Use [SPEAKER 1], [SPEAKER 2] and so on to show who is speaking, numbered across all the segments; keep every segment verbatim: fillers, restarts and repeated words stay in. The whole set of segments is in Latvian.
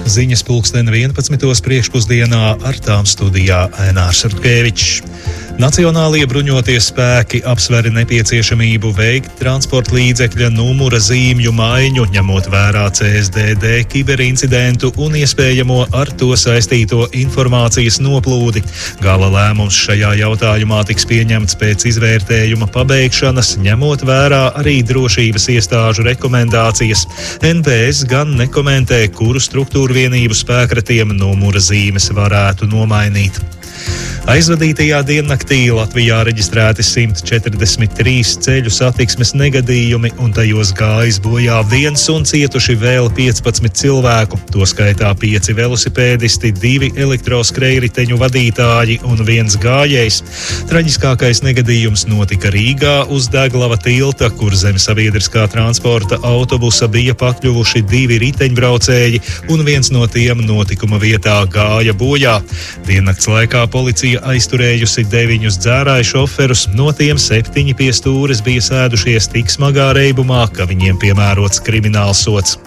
[SPEAKER 1] Ziņas pulksten vienpadsmitos priekšpusdienā, ar tām studijā Ainārs Rutkevičs. Nacionālie bruņotie spēki apsver nepieciešamību veikt transporta līdzekļa numura zīmju maiņu, ņemot vērā C S D D kiberincidentu un iespējamo ar to saistīto informācijas noplūdi. Gala lēmums šajā jautājumā tiks pieņemts pēc izvērtējuma pabeigšanas, ņemot vērā arī drošības iestāžu rekomendācijas. N B S gan nekomentē, kuru struktūru vienību spēkratiem numura zīmes varētu nomainīt. Aizvadītajā diennaktī Latvijā reģistrēti simt četrdesmit trīs ceļu satiksmes negadījumi, un tajos gājis bojā viens un cietuši vēl piecpadsmit cilvēku, to skaitā pieci velosipēdisti, divi elektroskrejriteņu vadītāji un viens gājējs. Traģiskākais negadījums notika Rīgā uz Deglava tilta, kur zem sabiedriskā transporta autobusa bija pakļuvuši divi riteņbraucēji, un viens no tiem notikuma vietā gāja bojā. Diennakts laikā policija aizturējusi deviņus dzērāju šoferus, no tiem septiņi pie stūres bija sēdušies tik smagā reibumā, ka viņiem piemērots krimināls sods.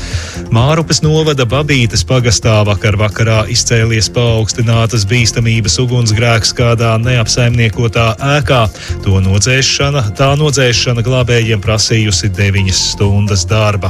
[SPEAKER 1] Mārupes novada Babītes pagastā vakar vakarā izcēlies paaugstinātas bīstamības ugunsgrēks kādā neapsaimniekotā ēkā. To nodzēšana, tā nodzēšana glābējiem prasījusi deviņas stundas darba.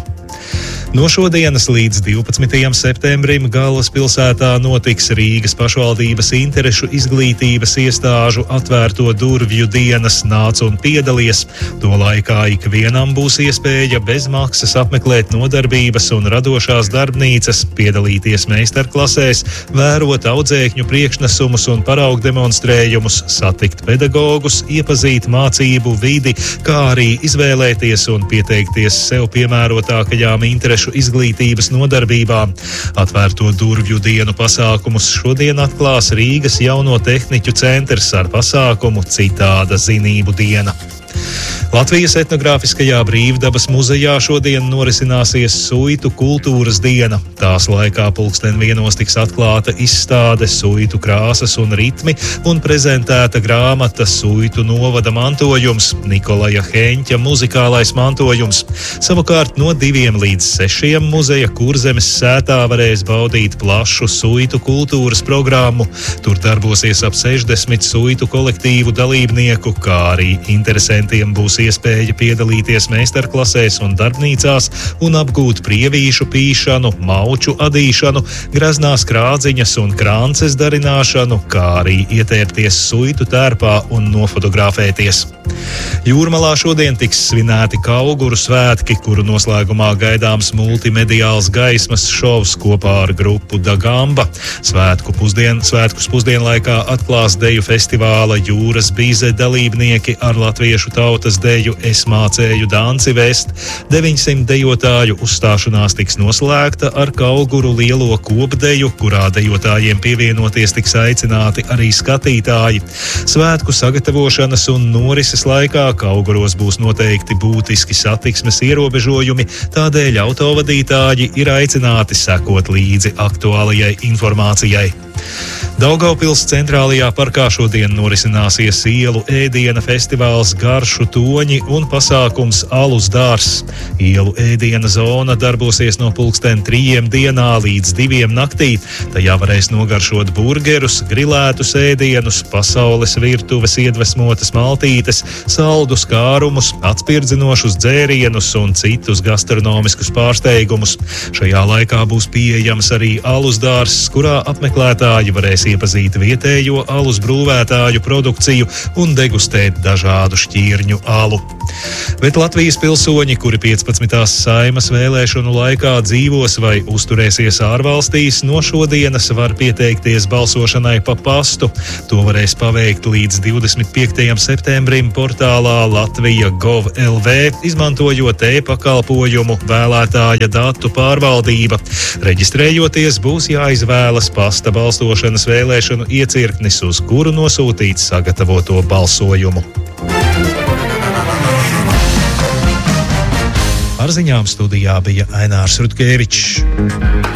[SPEAKER 1] No šodienas līdz divpadsmitajam septembrim galvaspilsētā notiks Rīgas pašvaldības interešu izglītības iestāžu atvērto durvju dienas Nāc un piedalies. To laikā ikvienam būs iespēja bez maksas apmeklēt nodarbības un radošās darbnīcas, piedalīties meistarklasēs, vērot audzēkņu priekšnesumus un paraugdemonstrējumus, satikt pedagogus, iepazīt mācību vidi, kā arī izvēlēties un pieteikties sev piemērotākajām interešu izglītības nodarbībām. Atvērto durvju dienu pasākumus šodien atklās Rīgas Jauno tehniķu centrs ar pasākumu Citāda zinību diena. Latvijas etnogrāfiskajā brīvdabas muzejā šodien norisināsies Suitu kultūras diena. Tās laikā pulksten vienos tiks atklāta izstāde Suitu krāsas un ritmi un prezentēta grāmata Suitu novada mantojums, Nikolaja Heņķa muzikālais mantojums. Savukārt no diviem līdz sešiem muzeja Kurzemes sētā varēs baudīt plašu Suitu kultūras programmu. Tur darbosies ap sešdesmit Suitu kolektīvu dalībnieku, kā arī interesantiem būs iespēja piedalīties meistarklasēs un darbnīcās un apgūt prievīšu pīšanu, mauču adīšanu, greznās krādziņas un krānces darināšanu, kā arī ietērties Suitu tērpā un nofotografēties. Jūrmalā šodien tiks svinēti Kauguru svētki, kuru noslēgumā gaidāms multimediāls gaismas šovs kopā ar grupu Dagamba. Svētku pusdien, svētkus pusdienlaikā atklās deju festivāla Jūras bīze dalībnieki ar latviešu tautas deju Es mācēju danci vest. deviņsimt dejotāju uzstāšanās tiks noslēgta ar Kauguru lielo kopdeju, kurā dejotājiem pievienoties tiks aicināti arī skatītāji. Svētku sagatavošanas un norises laikā Kauguros būs noteikti būtiski satiksmes ierobežojumi, tādēļ autovadītāji ir aicināti sekot līdzi aktuālajai informācijai. Daugavpils centrālajā parkā šodien norisināsies ielu ēdiena festivāls Garšu toņi un pasākums Alus dārzs. Ielu ēdiena zona darbosies no pulksten trījiem dienā līdz diviem naktī. Tajā varēs nogaršot burgerus, grilētus ēdienus, pasaules virtuves iedvesmotas maltītes, saldus kārumus, atspirdzinošus dzērienus un citus gastronomiskus pārsteigumus. Šajā laikā būs pieejams arī Alus dārzs, kurā apmeklētāji varēs iepazīt vietējo alus brūvētāju produkciju un degustēt dažādu šķirņu alu. Bet Latvijas pilsoņi, kuri piecpadsmitās Saeimas vēlēšanu laikā dzīvos vai uzturēsies ārvalstīs, no šodienas var pieteikties balsošanai pa pastu. To varēs paveikt līdz divdesmit piektajam septembrim portālā Latvija gov L V, izmantojot e-pakalpojumu vēlētāja datu pārvaldība. Reģistrējoties būs jāizvēlas pasta balsošanas vēlēšanu iecirknis, uz kuru nosūtīt sagatavoto balsojumu. Ar ziņām studijā bija Ainārs Rutkevičs.